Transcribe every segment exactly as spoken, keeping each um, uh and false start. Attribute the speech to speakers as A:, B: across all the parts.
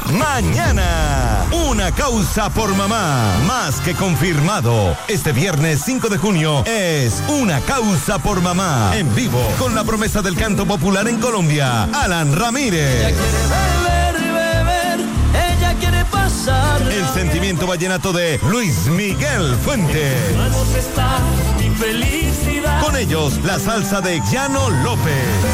A: mañana. Una causa por mamá, más que confirmado. Este viernes cinco de junio es Una causa por mamá, en vivo, con la promesa del canto popular en Colombia, Alan Ramírez.
B: Ella quiere beber, beber, ella quiere pasar.
A: El sentimiento vallenato de Luis Miguel Fuentes. Con ellos, la salsa de Llano López.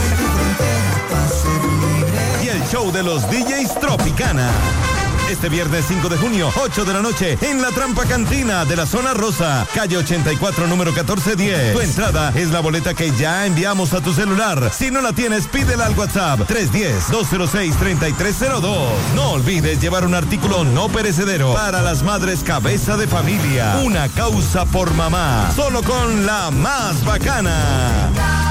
A: Y el show de los D Js Tropicana. Este viernes cinco de junio, ocho de la noche, en la Trampa Cantina de la Zona Rosa, calle ochenta y cuatro, número catorce diez. Tu entrada es la boleta que ya enviamos a tu celular. Si no la tienes, pídela al WhatsApp tres uno cero, dos cero seis, tres tres cero dos. No olvides llevar un artículo no perecedero para las madres cabeza de familia. Una causa por mamá, solo con la más bacana.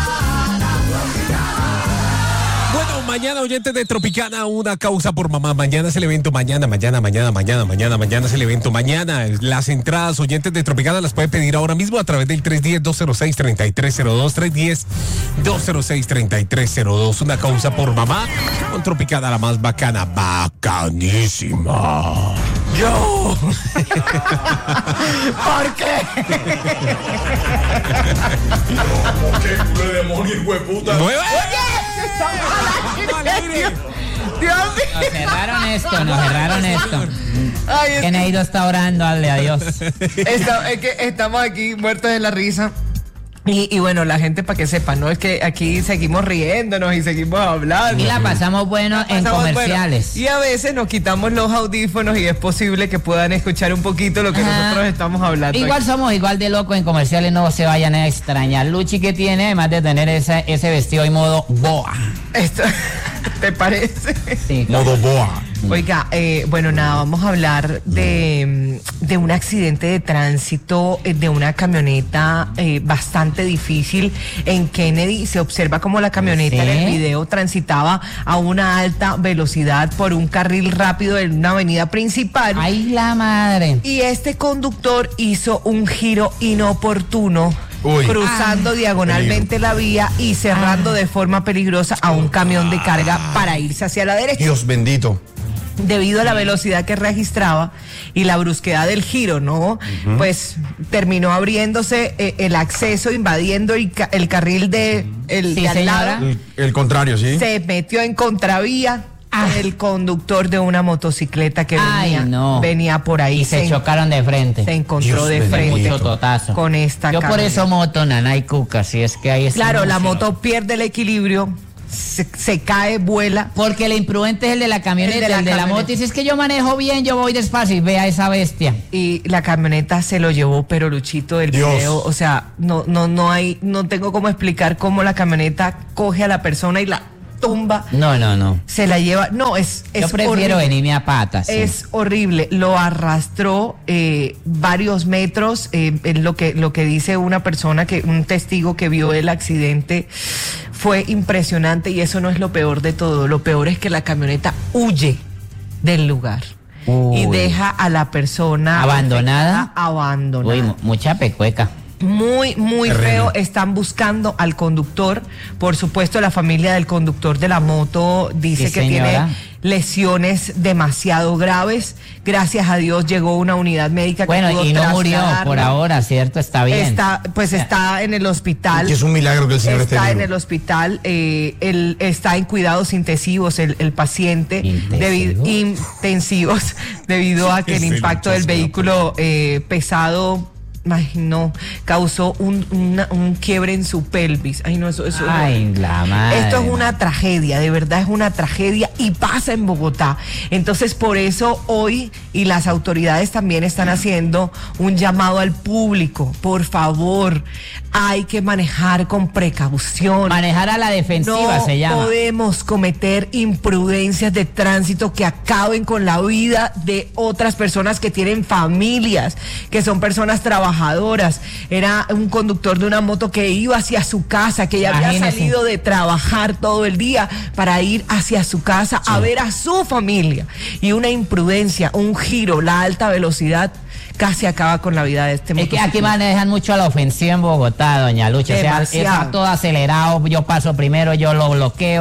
C: Bueno, mañana, oyentes de Tropicana, una causa por mamá. Mañana es el evento, mañana, mañana, mañana, mañana, mañana, mañana es el evento, mañana. Las entradas, oyentes de Tropicana, las pueden pedir ahora mismo a través del tres uno cero, dos cero seis, tres tres cero dos, tres uno cero, dos cero seis, tres tres cero dos. Una causa por mamá, con Tropicana, la más bacana, bacanísima. Yo.
D: ¿Por qué?
C: ¿Qué demonio, hijo de puta?
D: ¡Mueve! Dios mío.
E: Nos cerraron esto, nos cerraron esto.
D: Ay, es
E: Keneido está orando, dale a Dios.
D: Está, es que estamos aquí muertos de la risa. Y, y bueno, la gente para que sepa, ¿no? Es que aquí seguimos riéndonos y seguimos hablando.
E: Y la pasamos bueno
D: La
E: en
D: pasamos
E: comerciales.
D: bueno. Y a veces nos quitamos los audífonos y es posible que puedan escuchar un poquito lo que
E: Ajá.
D: nosotros estamos hablando.
E: Igual
D: aquí.
E: somos igual de locos en comerciales, no se vayan a extrañar. Luchi, que tiene, además de tener ese, ese vestido en modo boa.
D: Esto, ¿te parece?
E: Sí,
C: Modo boa.
D: Oiga, eh, bueno, nada, vamos a hablar de, de un accidente de tránsito eh, de una camioneta eh, bastante difícil en Kennedy. Se observa como la camioneta
E: ¿Sí?
D: en el video transitaba a una alta velocidad por un carril rápido en una avenida principal.
E: ¡Ay, la madre!
D: Y este conductor hizo un giro inoportuno.
C: Uy.
D: Cruzando
E: Ah.
D: diagonalmente la vía y cerrando de forma peligrosa a un camión de carga para irse hacia la derecha.
C: Dios bendito.
D: Debido a la velocidad que registraba y la brusquedad del giro, ¿no? Uh-huh. Pues terminó abriéndose eh, el acceso, invadiendo el, ca- el carril de, el,
E: Sí,
D: de al
E: señora.
D: lado.
C: El, el contrario, ¿sí?
D: Se metió en contravía.
E: Ah.
D: El conductor de una motocicleta que
E: Ay,
D: venía,
E: no.
D: venía por ahí.
E: Y se chocaron de frente.
D: Se encontró
C: Dios
D: de
C: bendito.
D: frente
E: Mucho totazo.
D: con esta
E: Yo por
D: camioneta.
E: eso moto, nana y cuca, si es que ahí está.
D: Claro, la moto pierde el equilibrio, se, se cae, vuela.
E: Porque el imprudente es el de la camioneta,
D: El
E: el
D: de
E: de
D: la
E: la,
D: camioneta.
E: moto. Y si es que yo manejo bien, yo voy despacio y vea esa bestia.
D: Y la camioneta se lo llevó, pero Luchito del
C: Dios.
D: video, o sea, no, no, no hay, no tengo cómo explicar cómo la camioneta coge a la persona y la tumba,
E: No, no, no.
D: se la lleva. No, es, es
E: Yo prefiero
D: horrible.
E: venirme a patas. sí.
D: Es horrible, lo arrastró eh, varios metros, eh, es lo que lo que dice una persona, que un testigo que vio el accidente. Fue impresionante y eso no es lo peor de todo, lo peor es que la camioneta huye del lugar.
E: Uy.
D: Y deja a la persona
E: ¿Abandonada?
D: afectada abandonada.
E: Uy, mu- mucha pecueca.
D: Muy, muy
C: Terreno.
D: feo. Están buscando al conductor. Por supuesto, la familia del conductor de la moto dice
E: Sí,
D: que
E: señora.
D: tiene lesiones demasiado graves. Gracias a Dios llegó una unidad médica que
E: Bueno,
D: pudo
E: y no murió
D: trasladarlo.
E: por ahora, ¿cierto? Está bien.
D: Está, pues está en el hospital.
C: Que es un milagro que el señor esté
D: Está en
C: vivo.
D: el hospital, eh, él está en cuidados intensivos, el, el paciente,
E: ¿Intensivos?
D: debi- intensivos, debido a que el
C: Ese
D: impacto
C: no,
D: del
C: ese no.
D: vehículo eh, pesado, ay, no, causó un, una- un quiebre en su pelvis. Ay, no, eso, eso no.
E: Ay, la madre.
D: Esto es una tragedia, de verdad es una tragedia y pasa en Bogotá. Entonces, por eso hoy y las autoridades también están haciendo un llamado al público. Por favor, hay que manejar con precaución.
E: Manejar a la defensiva
D: No
E: se llama.
D: podemos cometer imprudencias de tránsito que acaben con la vida de otras personas que tienen familias, que son personas trabajadoras. Era un conductor de una moto que iba hacia su casa, que ya había
E: Imagínese.
D: salido de trabajar todo el día para ir hacia su casa a ver a su familia. Y una imprudencia, un giro, la alta velocidad casi acaba con la vida de este
E: Es que aquí
D: motociclista.
E: manejan mucho a la ofensiva en Bogotá, doña Lucha. O sea,
D: Demasiado.
E: está todo acelerado, yo paso primero, yo lo bloqueo.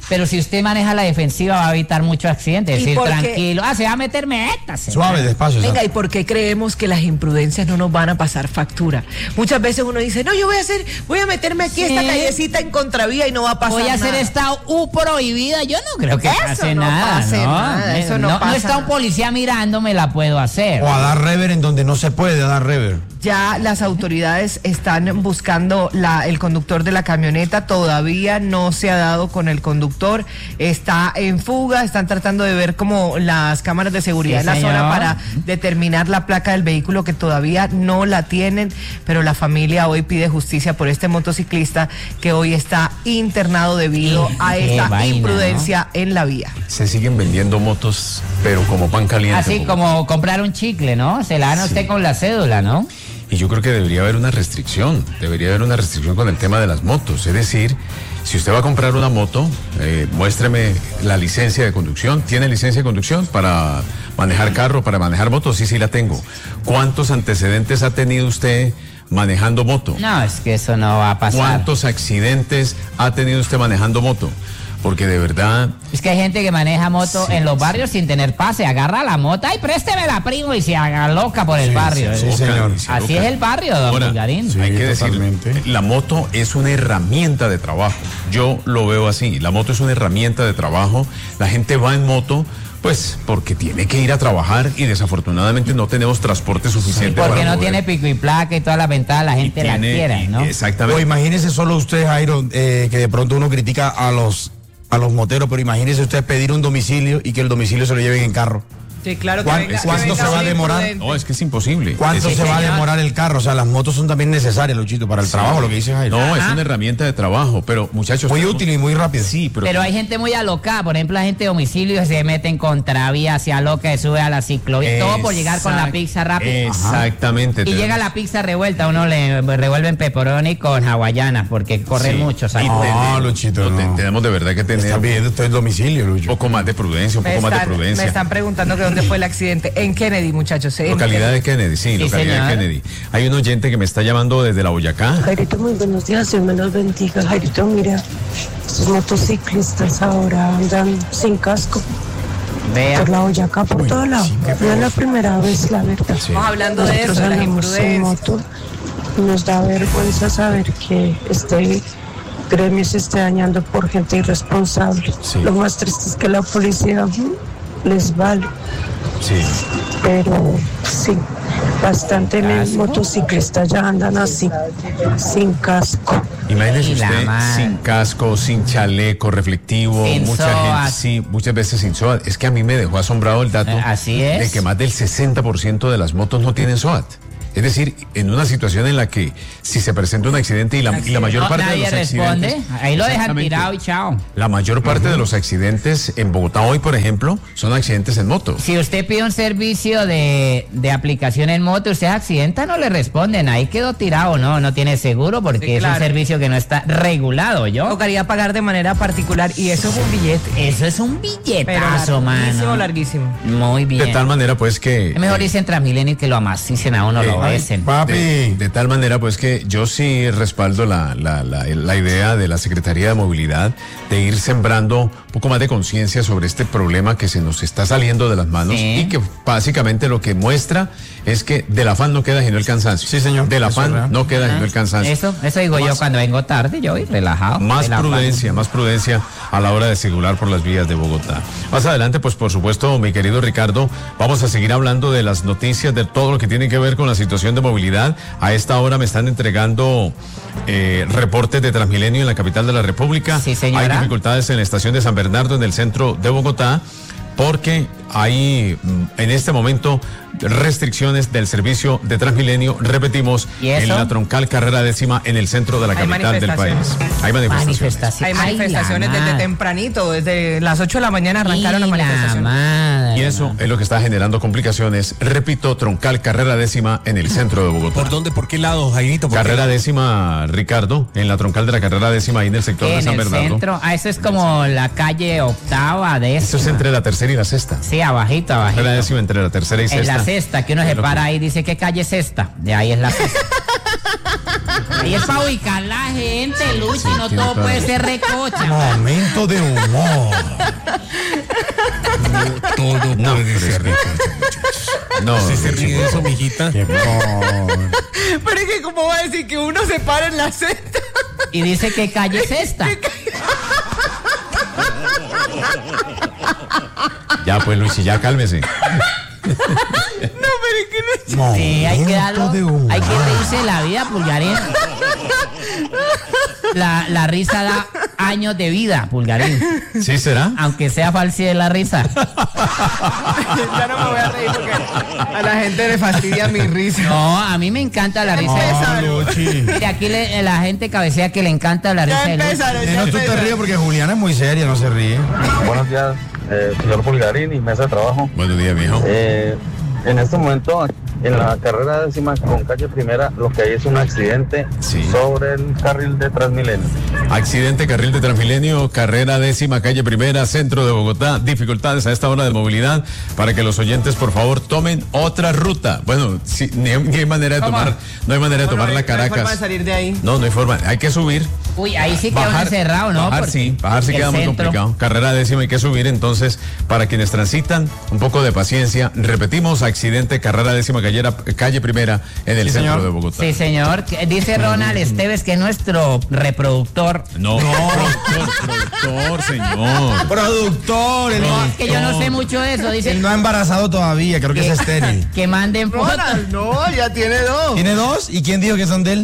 E: Pero si usted maneja la defensiva va a evitar muchos accidentes. Es
D: ¿Y
E: decir,
D: por qué?
E: tranquilo. Ah, se va a meter metas.
F: Suave, despacio.
D: Venga,
F: ¿sabes?
D: ¿y por qué creemos que las imprudencias no nos van a pasar factura? Muchas veces uno dice, no, yo voy a hacer, voy a meterme aquí
E: Sí.
D: esta callecita en contravía y no va a pasar
E: Voy a
D: nada.
E: hacer esta U prohibida. Yo no creo que
D: Eso
E: pase
D: no
E: nada.
D: pase
E: ¿no?
D: nada, eso no pasa
E: está un
D: nada.
E: policía mirándome, la puedo hacer.
F: O a dar rever en donde no se puede dar rever.
D: Ya las autoridades están buscando la, el conductor de la camioneta, todavía no se ha dado con el conductor, está en fuga, están tratando de ver como las cámaras de seguridad
E: Sí,
D: en la
E: señor.
D: zona para determinar la placa del vehículo, que todavía no la tienen, pero la familia hoy pide justicia por este motociclista que hoy está internado debido
E: Qué-
D: a
E: qué
D: esta
E: vaina,
D: imprudencia en la vía.
C: Se siguen vendiendo motos, pero como pan caliente.
E: Así
C: Bogotá.
E: como comprar un chicle, ¿no? Se la dan a usted con la cédula, ¿no?
C: Y yo creo que debería haber una restricción, debería haber una restricción con el tema de las motos. Es decir, si usted va a comprar una moto, eh, muéstreme la licencia de conducción. ¿Tiene licencia de conducción para manejar carro, para manejar moto? Sí, sí la tengo. ¿Cuántos antecedentes ha tenido usted manejando moto?
E: No, es que eso no va a pasar.
C: ¿Cuántos accidentes ha tenido usted manejando moto? Porque de verdad,
E: Es que hay gente que maneja moto
C: Sí,
E: en los
C: sí.
E: barrios sin tener pase, agarra la moto, ay, préstemela, primo, y se haga loca por el barrio.
F: sí,
E: ¿eh?
F: señor.
C: se
E: Así
C: loca.
E: es el barrio, don
C: Ahora,
E: Pulgarín.
F: sí.
C: hay que decir,
F: totalmente.
C: la moto es una herramienta de trabajo. Yo lo veo así. La moto es una herramienta de trabajo. La gente va en moto, pues, porque tiene que ir a trabajar y desafortunadamente no tenemos transporte suficiente.
E: Porque
C: para
E: no
C: poder-
E: tiene pico y placa y todas las ventajas, la
C: y
E: gente la
C: tiene-
E: quiere,
C: y-
E: ¿no?
F: O
C: Exactamente.
F: imagínese solo usted, Jairo, eh, que de pronto uno critica a los a los moteros, pero imagínese usted pedir un domicilio y que el domicilio se lo lleven en carro.
D: Sí, claro
F: ¿Cuán- ¿Cuánto se va a demorar?
C: No, es que es imposible.
F: ¿Cuánto
C: Es-
F: se va a
E: señor.
F: demorar el carro? O sea, las motos son también necesarias, Luchito, para el trabajo, lo que dice Jairo.
C: No, es una herramienta de trabajo, pero muchachos.
F: Muy
C: tenemos-
F: útil y muy rápida.
C: Sí, pero.
E: Pero hay gente muy alocada, por ejemplo, la gente de domicilio se mete en contravía, se aloca, se sube a la ciclovía, todo por llegar con la
C: Exact-
E: pizza rápida.
C: Exactamente.
E: Y
C: tenemos-
E: llega la pizza revuelta, uno le revuelven pepperoni con hawaiana, porque corren
C: Sí.
E: muchos
C: Y
E: ahí.
F: No,
C: tenemos-
F: Luchito,
C: no, te-
F: no.
C: Tenemos de verdad que tener
F: Está
C: un
F: pidiendo usted el domicilio, Lucho.
C: poco más de prudencia, un
D: Me
C: poco más de
D: están, me
C: prudencia.
D: están preguntando que dónde fue el accidente. En Kennedy, muchachos. en
C: Localidad de Kennedy, sí,
E: Sí,
C: localidad
E: señor.
C: de Kennedy. Hay un oyente que me está llamando desde la Boyacá.
G: Jairito, muy buenos días, Dios me los bendiga. Jairito, mira, los motociclistas ahora andan sin casco
E: Vea.
G: por la Boyacá, por todo lado. No es la primera vez, la verdad.
D: Estamos hablando de
G: Nosotros
D: eso, de las
G: andamos en
D: imprudencias.
G: moto y nos da vergüenza saber que este gremio se esté dañando por gente irresponsable.
C: Sí.
G: Lo más triste es que la policía mm, les vale,
C: Sí.
G: pero sí, bastante motociclistas ya andan así, sin casco.
C: Imagínese
E: Y la
C: usted
E: madre.
C: sin casco, sin chaleco reflectivo,
E: Sin
C: mucha
E: SOAT.
C: gente, sí, muchas veces sin SOAT. Es que a mí me dejó asombrado el dato
E: Eh, así es.
C: de que más del sesenta por ciento de las motos no tienen SOAT. Es decir, en una situación en la que si se presenta un accidente y la, y la mayor
E: No,
C: parte de
E: nadie
C: los
E: responde,
C: accidentes...
E: ahí lo dejan
C: Exactamente.
E: tirado y chao.
C: La mayor parte de los accidentes en Bogotá hoy, por ejemplo, son accidentes en moto.
E: Si usted pide un servicio de, de aplicación en moto, usted se accidenta, no le responden, ahí quedó tirado, no, no tiene seguro porque
D: Sí,
E: es
D: claro.
E: un servicio que no está regulado, ¿yo?
D: Tocaría pagar de manera particular y eso es un billete.
E: Eso es un
D: Pero
E: billetazo,
D: larguísimo,
E: mano.
D: larguísimo.
E: Muy bien.
C: De tal manera, pues, que...
E: Es mejor
C: eh,
E: irse en Transmilenio que lo amasicen a uno, lo
C: Eh,
E: besen.
F: Papi.
C: De, de tal manera, pues que yo sí respaldo la, la, la, la idea de la Secretaría de Movilidad de ir sembrando un poco más de conciencia sobre este problema que se nos está saliendo de las manos
E: Sí.
C: y que básicamente lo que muestra es que del afán no queda sino el cansancio.
F: Sí, señor.
C: Del
F: Eso es
C: afán
F: real.
C: no queda sino el cansancio.
E: Eso, eso digo yo
C: Más-
E: cuando vengo tarde, yo voy relajado.
C: Más
E: de la
C: prudencia, más prudencia a la hora de circular por las vías de Bogotá. Más adelante, pues por supuesto, mi querido Ricardo, vamos a seguir hablando de las noticias, de todo lo que tiene que ver con la situación de movilidad. A esta hora me están entregando eh, reportes de Transmilenio en la capital de la República.
E: Sí, señora.
C: Hay dificultades en la estación de San Bernardo, en el centro de Bogotá, porque hay mm, en este momento restricciones del servicio de Transmilenio, repetimos,
E: ¿Y eso?
C: en la troncal carrera décima en el centro de la
D: Hay
C: capital del país.
D: manifestaciones.
C: Hay manifestaciones.
E: Manifestación.
D: Hay
E: Ay,
D: manifestaciones
E: la
D: desde
E: madre.
D: tempranito, desde las ocho de la mañana arrancaron
E: Y
D: las
E: la
D: manifestaciones.
E: madre,
C: Y eso
E: mano.
C: es lo que está generando complicaciones. Repito, troncal carrera décima en el centro de Bogotá.
H: ¿Por dónde? ¿Por qué lado, Jairito? ¿Por qué
C: Carrera
H: lado?
C: décima, Ricardo, en la troncal de la carrera décima ahí en el sector de
E: En
C: San
E: el
C: Bernardo.
E: centro, ah, eso es como la calle octava, décima.
C: Eso es entre la tercera y la sexta.
E: Sí, abajito, abajito.
C: Carrera décima entre la tercera y
E: En
C: sexta.
E: la cesta, que uno se para ahí y dice, ¿qué calle es esta? De ahí es la cesta. Y es para ubicar la gente, Luchi, no todo puede ser recocha.
F: Momento de humor.
C: Todo
F: No,
C: puede ser rico.
F: No,
C: Si se ríe de eso, mijita.
D: Pero es que, ¿cómo va a decir que uno se para en la seta?
E: Y dice que calle es esta.
A: Ya, pues, Luis, ya cálmese.
D: No, pero es que no.
E: Sí, hay que darlo.
F: Momento de humor.
E: Hay que reírse de la vida, Pulgarín. La, la risa da años de vida, Pulgarín.
A: ¿Sí será?
E: Aunque sea falsa la risa.
D: Ya no me voy a reír porque a la gente le fastidia mi risa.
E: No, a mí me encanta la risa de
D: Empezaron.
E: Luchi. Mire, aquí le- la gente cabecea que le encanta la risa
D: Ya
E: de Luchi.
D: empezaron, ya
F: No, tú te
D: empezaron.
F: ríes porque Juliana es muy seria, no se ríe.
I: Buenos días, eh, señor Pulgarín y mesa de trabajo.
A: Buenos días, viejo.
I: Eh, en este momento, en la carrera décima con calle Primera, lo que hay es un accidente
A: Sí.
I: sobre el carril de Transmilenio.
A: Accidente, carril de Transmilenio, carrera décima, calle Primera, centro de Bogotá. Dificultades a esta hora de movilidad para que los oyentes, por favor, tomen otra ruta. Bueno, sí, ni, ni hay manera de
D: ¿Cómo?
A: tomar, no hay manera de
D: No, no
A: tomar
D: hay-
A: la
D: no hay forma de
A: Caracas.
D: salir de ahí.
A: No, no hay forma. Hay que subir.
E: Uy, ahí sí queda uno encerrado, ¿no?
A: Bajar
E: Porque
A: sí, bajar sí
E: el
A: queda muy
E: centro-
A: complicado. Carrera décima hay que subir, entonces, para quienes transitan, un poco de paciencia. Repetimos, accidente, carrera décima, calle, calle Primera, en el
F: Sí,
A: centro
F: señor.
A: de Bogotá.
E: Sí, señor. Que- Dice Ronald Esteves que es nuestro reproductor.
A: No, productor, productor, señor.
F: Productor, él no,
E: Es que yo no sé mucho de eso. Dice
F: él no ha embarazado todavía, creo que es estéril.
E: que manden fotos.
D: Ronald, no, ya tiene dos.
F: ¿Tiene dos? ¿Y quién dijo que son de él?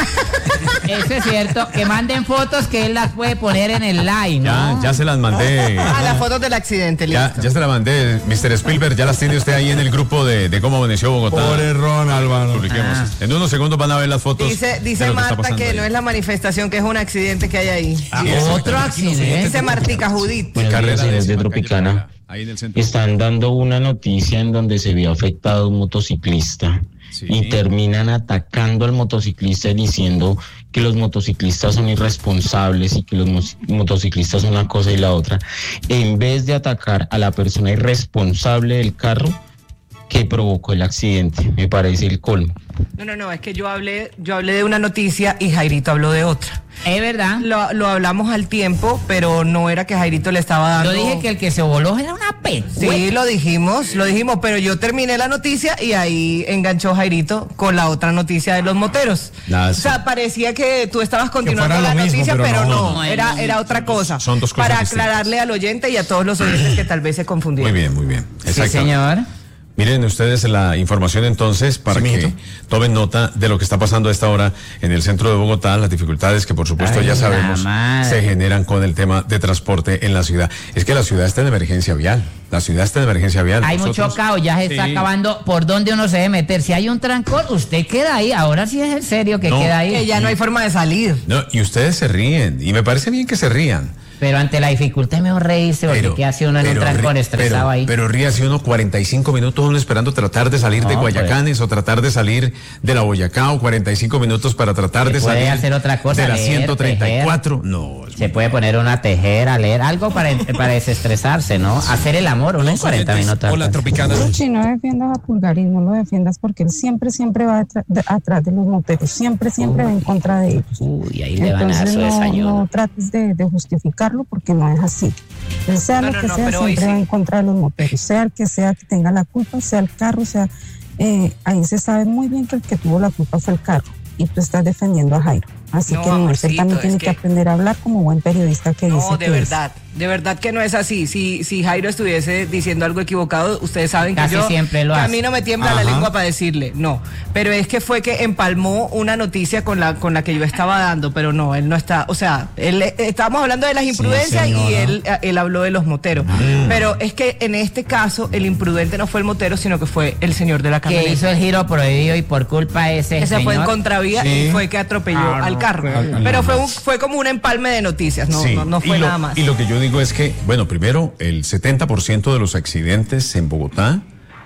E: Eso es cierto. Que manden fotos que él las puede poner en el live,
A: Ya,
E: ¿no?
A: ya se las mandé.
D: Ah, las fotos del accidente, listo.
A: Ya, ya se la mandé, mister Spielberg, ya las tiene usted ahí en el grupo de, de cómo amaneció Bogotá.
F: Pobre Ronald, mano.
A: Publiquemos.
E: Ah.
A: En unos segundos van a ver las fotos.
D: Dice,
A: de
D: dice
A: lo que está
D: Marta
A: pasando
D: que
A: ahí.
D: no es la manifestación, que es un accidente que hay ahí.
A: Ah,
E: Otro accidente.
D: Dice Martica Judith.
J: Buenos días,
A: Carrera
J: señores de
A: décima,
J: Tropicana.
A: calle Primera, ahí en el centro.
J: Están dando una noticia en donde se vio afectado un motociclista
A: Sí.
J: y terminan atacando al motociclista y diciendo que los motociclistas son irresponsables y que los mos- motociclistas son una cosa y la otra, en vez de atacar a la persona irresponsable del carro que provocó el accidente. Me parece el colmo.
D: No, no, no, es que yo hablé, yo hablé de una noticia y Jairito habló de otra.
E: Es verdad.
D: Lo, lo hablamos al tiempo, pero no era que Jairito le estaba dando.
E: Yo dije que el que se voló era una pez.
D: Sí, lo dijimos, lo dijimos, pero yo terminé la noticia y ahí enganchó Jairito con la otra noticia de los moteros.
A: Ah,
D: O
A: sí.
D: sea, parecía que tú estabas continuando
F: fuera
D: la
F: lo mismo,
D: noticia,
F: pero
D: pero,
F: no.
D: no,
E: No,
D: era,
E: no,
D: era otra cosa.
A: son dos cosas
D: Para
A: distintas.
D: aclararle al oyente y a todos los oyentes que tal vez se confundieron.
A: Muy bien, muy bien.
E: Sí,
A: Exacto.
E: señor.
A: Miren ustedes la información entonces para
F: Sí,
A: que
F: mijito.
A: tomen nota de lo que está pasando a esta hora en el centro de Bogotá, las dificultades que por supuesto
E: Ay,
A: ya
E: la
A: sabemos
E: madre.
A: se generan con el tema de transporte en la ciudad. Es que la ciudad está en emergencia vial, la ciudad está en emergencia vial.
E: Hay
A: Nosotros-
E: mucho caos, ya se está
A: Sí.
E: acabando por dónde uno se debe meter. Si hay un trancón, usted queda ahí. Ahora sí es en serio que
A: No.
E: queda
D: Que
E: ahí.
D: ya no hay forma de salir.
A: No, y ustedes se ríen, y me parece bien que se rían.
E: Pero ante la dificultad es mejor reírse porque ¿qué hace uno en un
A: pero
E: trancón
A: ri-
E: estresado
A: pero-
E: ahí?
A: Pero ríase uno cuarenta y cinco minutos uno esperando tratar de salir de
E: No,
A: Guayacanes o tratar de salir de la Boyacá o cuarenta y cinco minutos para tratar
E: Se
A: de
E: puede
A: salir
E: hacer otra cosa,
A: de la
E: leer,
A: ciento treinta y cuatro. No, es
E: Se puede poner una tejera, leer algo para, para desestresarse, ¿no? Hacer el amor, uno en cuarenta minutos.
C: Hola, Tropicana.
G: Luchi, no defiendas a Pulgarín, no lo defiendas porque él siempre, siempre va detrás de, atrás de los moteros, siempre, siempre va en contra de ellos.
E: Uy, ahí le van a dar
G: Entonces
E: su
G: no,
E: desayuno.
G: no trates de, de justificarlo porque no es así. Él sea
D: No,
G: lo
D: no,
G: que
D: no,
G: sea,
D: pero hoy
G: siempre va
D: sí.
G: en contra de los moteros, sea el que sea que tenga la culpa, sea el carro, sea... eh, ahí se sabe muy bien que el que tuvo la culpa fue el carro y tú estás defendiendo a Jairo. Así
D: No,
G: que no, él
D: amorcito,
G: también
D: es
G: tiene que...
D: que-
G: aprender a hablar como buen periodista que dice
D: No, de
G: que es.
D: verdad, de verdad que no es así. Si, si Jairo estuviese diciendo algo equivocado, ustedes saben que
E: Casi
D: yo
E: siempre lo
D: que a
E: hace.
D: mí no me tiembla la
F: Ajá.
D: lengua para decirle, no. Pero es que fue que empalmó una noticia con la con la que yo estaba dando, pero no, él no está, o sea, él eh, estábamos hablando de las imprudencias y
F: señora.
D: él eh, él habló de los moteros. Pero es que en este caso el imprudente no fue el motero, sino que fue el señor de la
E: Que
D: camioneta.
E: hizo el giro prohibido y por culpa de ese
D: Ese fue en
E: señor-
D: contravía
F: Sí.
D: y fue que atropelló
E: Ah, no,
D: al carro.
E: pero-
D: Pero fue un, fue como un empalme de noticias, no,
A: Sí,
D: no, no fue
A: y lo,
D: nada más.
A: Y lo que yo digo es que, bueno, primero, el setenta por ciento de los accidentes en Bogotá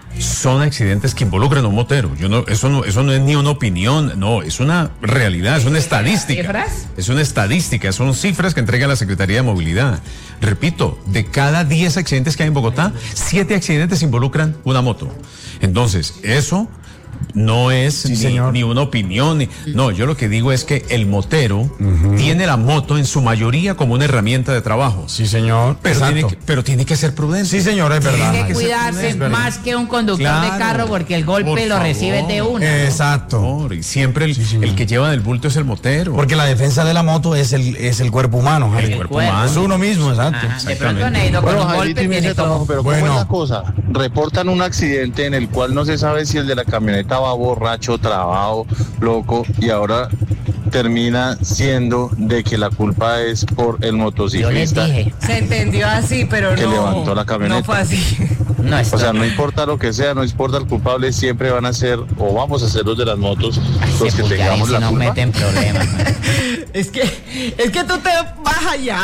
A: son accidentes que involucran a un motero. Yo no, eso no, eso no es ni una opinión, no, es una realidad, es una estadística.
E: ¿Cifras?
A: Es una estadística, son cifras que entrega la Secretaría de Movilidad. Repito, de cada diez accidentes que hay en Bogotá, siete accidentes involucran una moto. Entonces, eso
C: no es
F: Sí,
C: ni,
F: señor.
C: ni una opinión. Ni, no, yo lo que digo es que el motero uh-huh. tiene la moto en su mayoría como una herramienta de trabajo.
F: Sí, señor.
C: Pero,
F: Exacto.
C: tiene que, pero tiene que ser prudente.
F: Sí, señor, es verdad.
E: Tiene que cuidarse más que un conductor claro. de carro porque el golpe Por lo favor. recibe de una.
F: Exacto.
C: ¿no? Y siempre el, sí, el que lleva del bulto es el motero.
F: Porque la defensa de la moto es el, es el cuerpo humano.
C: El,
F: el
C: cuerpo,
F: cuerpo humano. Es uno mismo, exacto.
E: Ajá, de pronto Neido con
I: bueno,
E: un golpe tiene todo.
I: Pero
F: bueno.
I: ¿cómo es la cosa? Reportan un accidente en el cual no se sabe si el de la camioneta va borracho, trabado, loco, y ahora termina siendo de que la culpa es por el motociclista.
E: Yo les dije.
D: Se entendió así, pero
I: que
D: no.
I: levantó la camioneta.
D: No fue así.
E: No,
I: o sea, no importa lo que sea, no importa el culpable, siempre van a ser, o vamos a ser los de las motos,
E: Ay,
I: los que tengamos
E: si
I: la
E: nos
I: culpa.
E: meten problemas.
D: Es que, es que tú te vas allá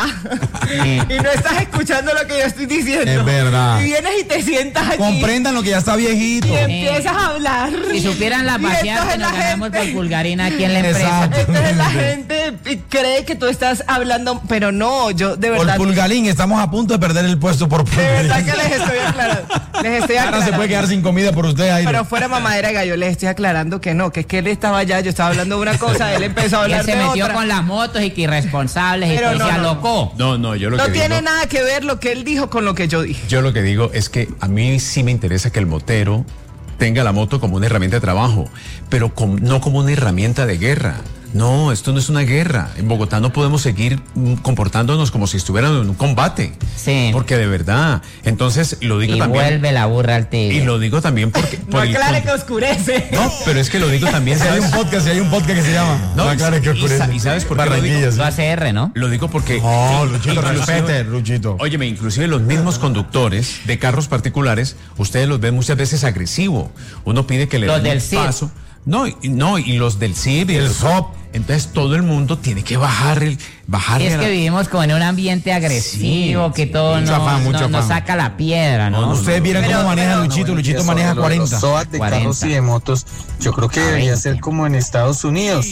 D: y no estás escuchando lo que yo estoy diciendo.
F: Es verdad.
D: Y vienes y te sientas aquí.
F: Comprendan lo que ya está viejito.
D: Y empiezas a hablar.
E: Si supieran la
D: Y
E: paseada que
D: entonces
E: nos
D: la
E: ganamos
D: gente-
E: por pulgarina aquí en la empresa.
F: Exacto.
D: Entonces la gente cree que tú estás hablando, pero no, yo de
F: Por
D: verdad.
F: Pulgarín, estamos a punto de perder el puesto por
D: De
F: Pulgarín.
D: verdad que les estoy aclarando. Les estoy
F: Ahora se
D: aclarando.
F: puede quedar sin comida por usted, Jairo.
D: Pero fuera mamadera de gallo, les estoy aclarando que no, que es que él estaba allá, yo estaba hablando de una cosa, él empezó a
E: Y él
D: hablar
E: se
D: de
E: metió
D: otra.
E: con las motos y que irresponsables y
D: Pero
E: que
D: no,
E: se
D: no, no.
E: alocó.
C: No, no, yo lo
D: No
C: que
D: tiene
C: digo,
D: nada que ver lo que él dijo con lo que yo dije.
C: yo lo que digo es que a mí sí me interesa que el motero tenga la moto como una herramienta de trabajo, pero com- no como una herramienta de guerra. No, esto no es una guerra. En Bogotá no podemos seguir mm, comportándonos como si estuvieran en un combate.
E: Sí.
C: Porque de verdad, entonces lo digo
E: Y
C: también.
E: vuelve la burra al tigre.
C: Y lo digo también porque.
D: No
C: por el
D: aclare
C: con-
D: que oscurece.
C: No, pero es que lo digo también.
F: Si hay
C: ¿sabes?
F: un podcast, si hay un podcast que se llama.
C: No,
F: No, claro que
C: y,
F: oscurece.
C: sa- y sabes por qué lo
F: Barranquilla,
C: digo.
F: sí.
E: Lo hace R, ¿no?
C: Lo digo porque.
F: No, Luchito,
C: inclusive-
F: respete, Luchito.
C: Óyeme, inclusive los mismos conductores de carros particulares, ustedes los ven muchas veces agresivo. Uno pide que le
E: Los
C: den
E: del
C: un
E: C I D.
C: paso. No, y, no, y los del C I D y
F: El
C: el
F: S O P.
C: Entonces todo el mundo tiene que bajar el, bajar
E: Y es que vivimos como en un ambiente agresivo,
C: Sí,
E: que
C: sí.
E: todo
F: Mucho
E: nos,
F: afán, mucho
E: nos- nos
F: afán.
E: saca la piedra, ¿no?
C: No, no,
F: Ustedes vieron
D: Pero-
F: cómo maneja
D: pero-
F: Luchito. Luchito maneja
K: Los
F: cuarenta.
K: SOAT de
E: cuarenta.
K: carros y de motos, yo creo que debería ser como en Estados Unidos.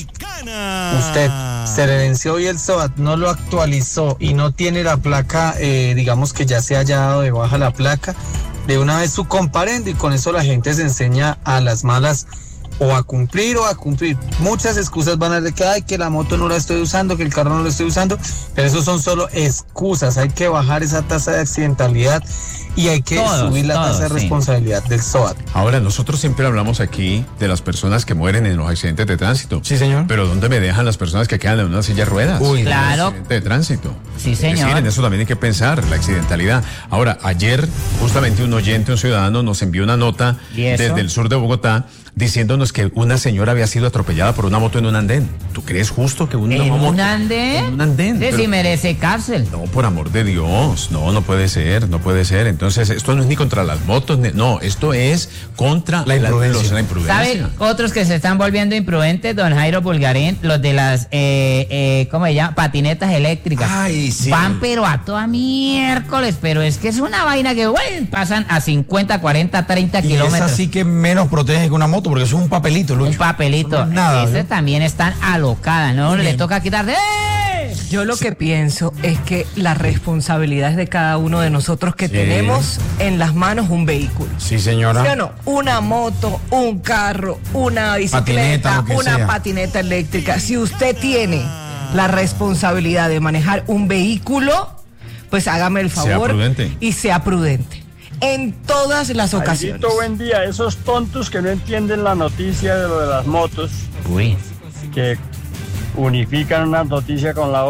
K: Usted se le venció hoy el SOAT, no lo actualizó y no tiene la placa, eh, digamos que ya se haya dado de baja la placa, de una vez su comparendo y con eso la gente se enseña a las malas o a cumplir o a cumplir. Muchas excusas van a dar de que, ay, que la moto no la estoy usando, que el carro no lo estoy usando, pero eso son solo excusas. Hay que bajar esa tasa de accidentalidad y hay que
E: Todos,
K: subir la
E: todos,
K: tasa de
E: sí.
K: responsabilidad del SOAT.
C: Ahora, nosotros siempre hablamos aquí de las personas que mueren en los accidentes de tránsito.
F: Sí, señor.
C: Pero ¿dónde me dejan las personas que quedan en una silla de ruedas?
F: Uy,
C: En un
E: claro.
C: accidente de tránsito.
E: Sí,
C: Es
E: señor.
C: decir, en eso también hay que pensar, la accidentalidad. Ahora, ayer, justamente un oyente, un ciudadano, nos envió una nota
E: ¿Y eso?
C: desde el sur de Bogotá diciéndonos que una señora había sido atropellada por una moto en un andén. ¿Tú crees justo que una
E: ¿En
C: moto?
E: un andén?
C: En un andén.
E: Sí,
C: Pero-
E: sí merece cárcel.
C: No, por amor de Dios, no, no puede ser, no puede ser. Entonces, esto no es ni contra las motos, ni- no, esto es contra
F: La imprudencia.
C: los- la imprudencia.
E: ¿Sabe otros que se están volviendo imprudentes, don Jairo Pulgarín? Los de las, eh, eh, ¿cómo se llama? Patinetas eléctricas.
F: Ay, sí.
E: Van pero a toda miércoles, pero es que es una vaina que, güey, pasan a cincuenta, cuarenta, treinta
F: Y
E: kilómetros.
F: esa sí que menos protege que una moto, porque eso es un papelito, Lucho.
E: Un papelito.
F: Eso no es nada,
E: Esas
F: ¿no?
E: también están alocadas, ¿no? Le toca quitar de... ¡Eh!
D: Yo lo que pienso es que la responsabilidad es de cada uno de nosotros que
F: Sí.
D: tenemos en las manos un vehículo.
F: Sí, señora.
D: ¿Sí o no? Una moto, un carro, una
F: Patineta,
D: bicicleta,
F: lo que
D: una
F: sea.
D: patineta eléctrica. Si usted tiene la responsabilidad de manejar un vehículo, pues hágame el
C: Sea
D: favor
C: prudente.
D: y sea prudente. En todas las ocasiones.
L: Jairito, buen día. Esos tontos que no entienden la noticia de lo de las motos,
E: Uy.
L: que unifican una noticia con la otra.